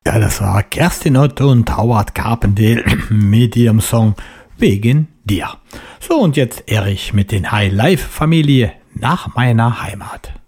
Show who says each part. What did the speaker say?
Speaker 1: Ja, das war Kerstin Ott und Howard Carpendale mit ihrem Song Wegen dir. So, und jetzt Erich mit den High Life Familie nach meiner Heimat.